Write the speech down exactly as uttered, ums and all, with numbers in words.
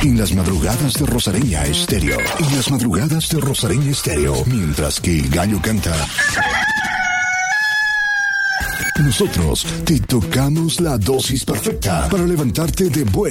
en las madrugadas de Rosareña Estéreo. En las madrugadas de Rosareña Estéreo, mientras que el gallo canta, nosotros te tocamos la dosis perfecta para levantarte de buen